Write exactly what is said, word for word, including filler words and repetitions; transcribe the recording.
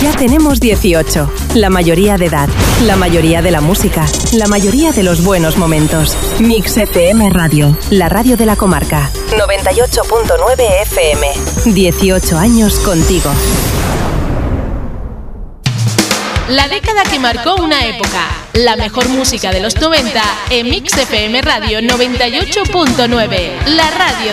Ya tenemos dieciocho. La mayoría de edad, la mayoría de la música, la mayoría de los buenos momentos. Mix F M Radio, la radio de la comarca. noventa y ocho punto nueve F M. dieciocho años contigo. La década que marcó una época. La mejor música de los noventa en Mix F M Radio noventa y ocho punto nueve. La radio